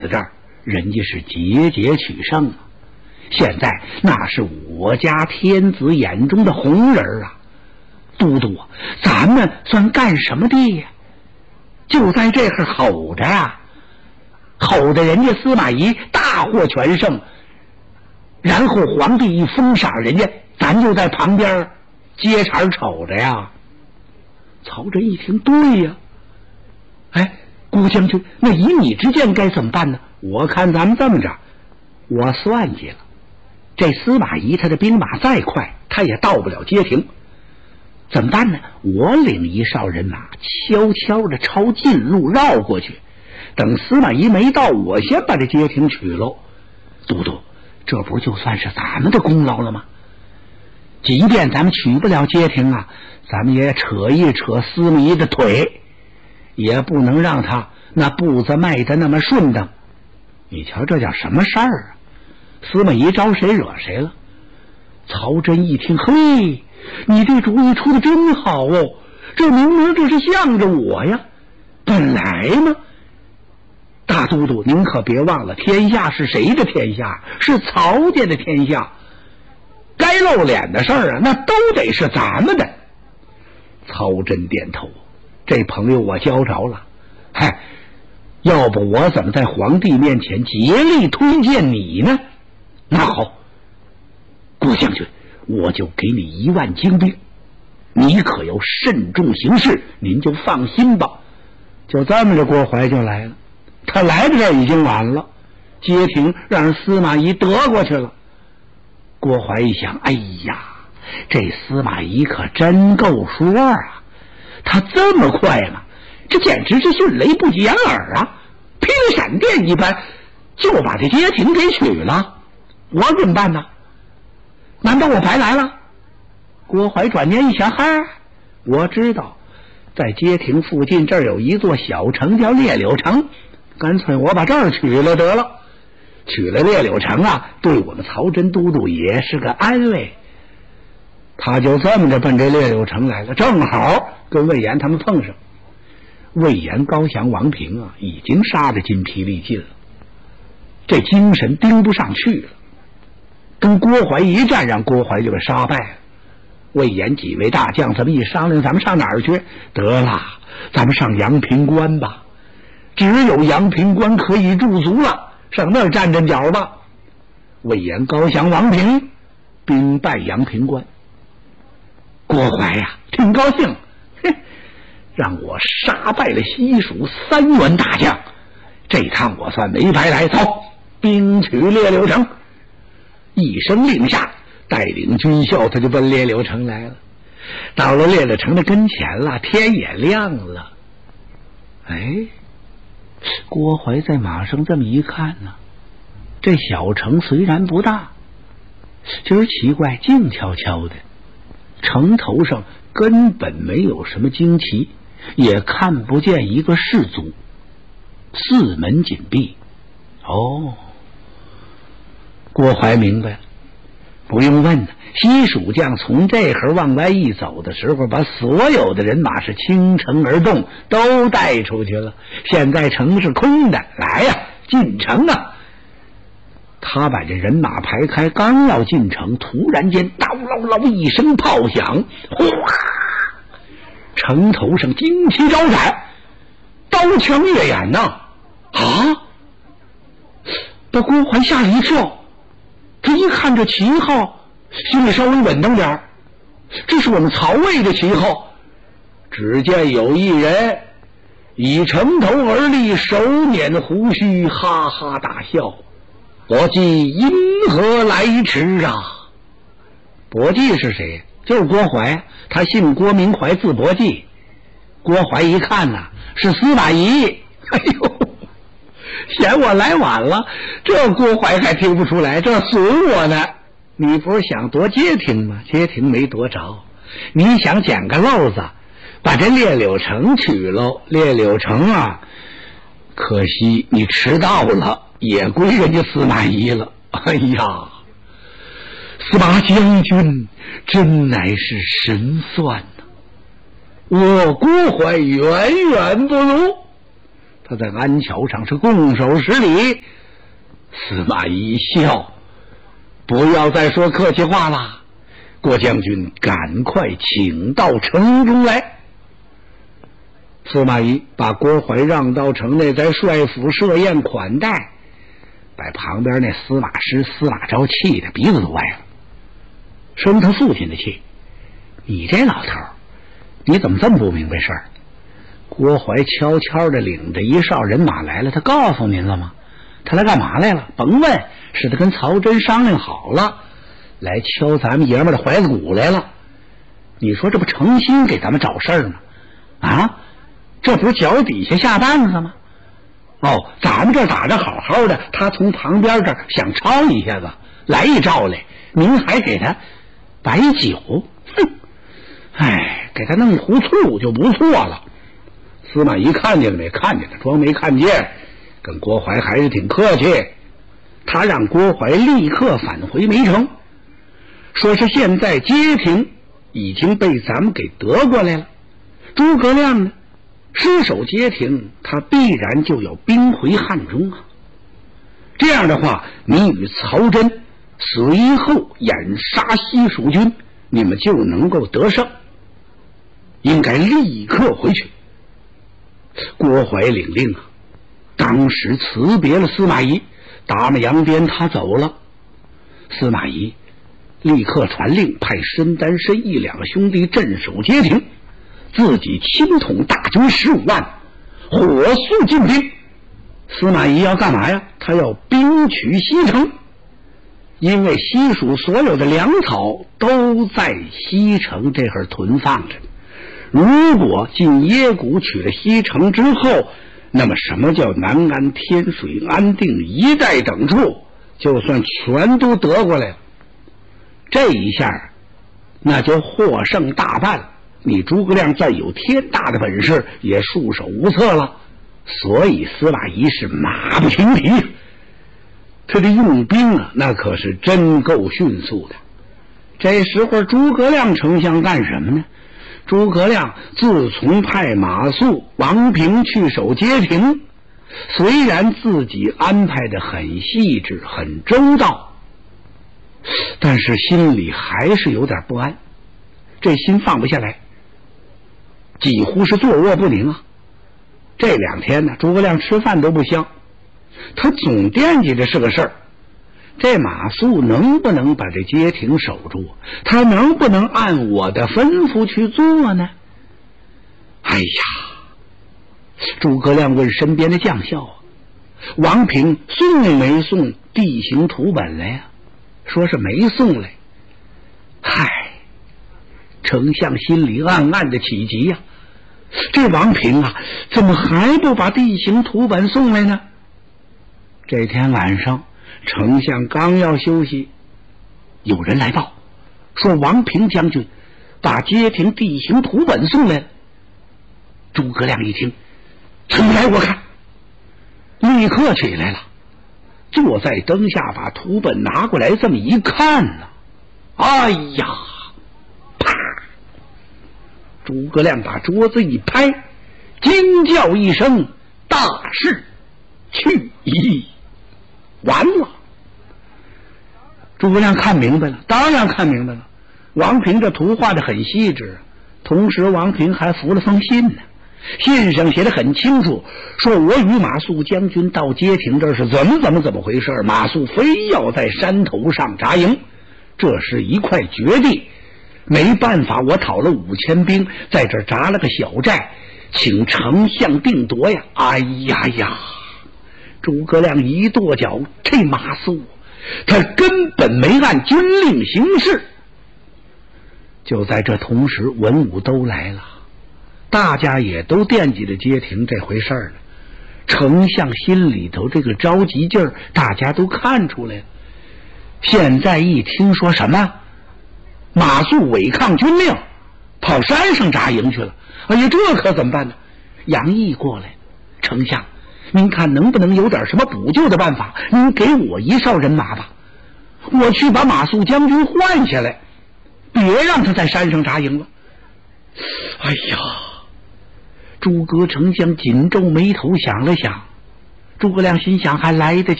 这儿人家是节节取胜啊，现在那是我家天子眼中的红人啊。都督啊，咱们算干什么的呀？就在这会吼着啊，吼的人家司马懿大获全胜，然后皇帝一封赏人家，咱就在旁边接茬瞅着呀。曹真一听，对呀，哎，郭将军，那以你之见该怎么办呢？我看咱们这么着，我算计了，这司马懿他的兵马再快，他也到不了街亭。怎么办呢？我领一哨人马，悄悄的朝近路绕过去，等司马懿没到，我先把这街亭取喽。都督，这不就算是咱们的功劳了吗？即便咱们取不了街亭啊，咱们也扯一扯司马懿的腿，也不能让他那步子迈得那么顺当。你瞧这叫什么事儿啊？司马懿招谁惹谁了？曹真一听，嘿，你这主意出的真好哦，这明明这是向着我呀。本来嘛，大都督您可别忘了，天下是谁的天下？是曹家的天下，该露脸的事儿啊，那都得是咱们的。曹真点头，这朋友我交着了。嗨，要不我怎么在皇帝面前竭力推荐你呢？那好，郭将军，我就给你1万精兵，你可要慎重行事，您就放心吧。就这么着，郭淮就来了。他来的这儿已经晚了，街亭让人司马懿得过去了。郭淮一想，哎呀，这司马懿可真够说啊，他这么快吗？这简直是迅雷不及掩耳啊，劈了闪电一般就把这街亭给取了。我怎么办呢？难道我白来了？郭淮转念一想，嗨，我知道在街亭附近这儿有一座小城叫烈柳城，干脆我把这儿取了得了。取了烈柳城啊，对我们曹真都督也是个安慰。他就这么着奔这烈柳城来了，正好跟魏延他们碰上。魏延、高翔、王平啊，已经杀得筋疲力尽了，这精神盯不上去了。跟郭淮一战，让郭淮就给杀败了。魏延几位大将这么一商量，咱们上哪儿去？得了，咱们上阳平关吧，只有阳平关可以驻足了，上那儿站站脚吧。魏延、高翔、王平兵败阳平关。郭淮呀，挺高兴，让我杀败了西蜀3员大将，这趟我算没白来。走，兵取烈柳城。一声令下，带领军校他就奔烈柳城来了。到了烈柳城的跟前了，天也亮了。哎，郭淮在马上这么一看呢，这小城虽然不大，今儿奇怪，静悄悄的，城头上根本没有什么旌旗，也看不见一个士卒，四门紧闭。哦，郭淮明白了，不用问，西蜀将从这会儿往外一走的时候，把所有的人马是倾城而动，都带出去了。现在城是空的，来呀，进城啊！他把这人马排开，刚要进城，突然间叨唠唠一声炮响，哗，城头上旌旗招展，刀枪越眼呐！啊！把郭淮吓了一跳。他一看这旗号，心里稍微稳当点，这是我们曹魏的旗号。只见有一人以城头而立，手捻胡须，哈哈大笑。伯季因何来迟啊？伯季是谁？就是郭淮，他姓郭，名怀，字伯季。郭淮一看呐，是司马懿。哎呦，嫌我来晚了，这郭淮还听不出来，这损我呢。你不是想夺街亭吗？街亭没夺着，你想捡个漏子，把这烈柳城取喽。烈柳城啊，可惜你迟到了，也归人家司马懿了。哎呀，司马将军真乃是神算呐，我郭淮远远不如。 他在安桥上是拱手施礼。司马懿一笑，不要再说客气话了，郭将军赶快请到城中来。司马懿把郭槐让到城内，在帅府设宴款待，把旁边那司马师、司马昭气的鼻子都歪了，生他父亲的气。你这老头，你怎么这么不明白事儿？郭槐悄悄地领着一哨人马来了，他告诉您了吗？他来干嘛来了？甭问，是他跟曹真商量好了，来敲咱们爷们的怀子骨来了。你说这不诚心给咱们找事儿吗？啊，这不是脚底下下绊子吗？哦，咱们这打着好好的，他从旁边这儿想抄一下子，来一招来，您还给他摆酒，哼！哎，给他弄糊涂就不错了。司马懿看见了没？看见了，装没看见，跟郭槐还是挺客气。他让郭槐立刻返回梅城，说是现在街亭已经被咱们给得过来了，诸葛亮呢失守街亭，他必然就要兵回汉中啊。这样的话，你与曹真随后掩杀西蜀军，你们就能够得胜，应该立刻回去。郭槐领令啊，当时辞别了司马懿，打马扬鞭，他走了。司马懿立刻传令，派申丹、申义两个兄弟镇守街亭，自己亲统大军15万，火速进兵。司马懿要干嘛呀？他要兵取西城，因为西蜀所有的粮草都在西城这儿囤放着。如果进耶谷取了西城之后，那么什么叫南安、天水、安定一带等处，就算全都得过来了，这一下那就获胜大半，你诸葛亮再有天大的本事也束手无策了。所以司马懿是马不停蹄，他的用兵啊，那可是真够迅速的。这时候诸葛亮丞相干什么呢？诸葛亮自从派马谡、王平去守街亭，虽然自己安排的很细致、很周到，但是心里还是有点不安，这心放不下来，几乎是坐卧不宁啊。这2天呢，诸葛亮吃饭都不香，他总惦记着是个事儿，这马谡能不能把这街亭守住？他能不能按我的吩咐去做呢？哎呀，诸葛亮问身边的将校啊，王平送没送地形图本来呀？说是没送来。嗨，丞相心里暗暗的起急呀，这王平啊，怎么还不把地形图本送来呢？这天晚上，丞相刚要休息，有人来报说王平将军把街亭地形图本送来了。诸葛亮一听，请来我看，立刻起来了，坐在灯下把图本拿过来，这么一看呢，哎呀，啪！诸葛亮把桌子一拍，惊叫一声：“大事去矣！”完了。诸葛亮看明白了，当然看明白了。王平这图画的很细致，同时王平还附了封信呢。信上写的很清楚，说我与马谡将军到街亭这是怎么回事，马谡非要在山头上扎营，这是一块绝地，没办法，我讨了5000兵，在这扎了个小寨，请丞相定夺呀！哎呀呀！诸葛亮一跺脚，这马谡他根本没按军令行事。就在这同时，文武都来了，大家也都惦记着街亭这回事呢。丞相心里头这个着急劲儿，大家都看出来了。现在一听说什么马谡违抗军令，跑山上扎营去了，哎呀，这可怎么办呢？杨毅过来，丞相，您看能不能有点什么补救的办法？您给我一哨人马吧，我去把马谡将军换下来，别让他在山上扎营了。哎呀， 诸葛丞相紧皱眉头想了想，诸葛亮心想还来得及。